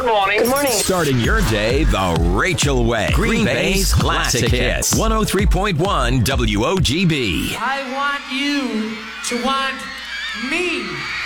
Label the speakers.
Speaker 1: Good morning.
Speaker 2: Good morning.
Speaker 3: Starting your day the Rachel way. Green Bay's Classic Hits. 103.1 WOGB.
Speaker 4: I want you to want me.